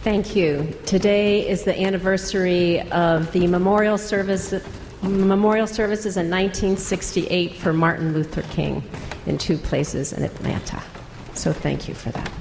Thank you. Today is the anniversary of the memorial services in 1968 for Martin Luther King in 2 places in Atlanta. So thank you for that.